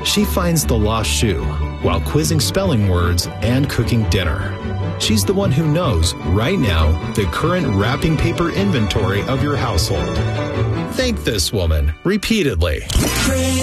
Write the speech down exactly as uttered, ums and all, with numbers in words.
She finds the lost shoe while quizzing spelling words and cooking dinner. She's the one who knows, right now, the current wrapping paper inventory of your household. Thank this woman repeatedly.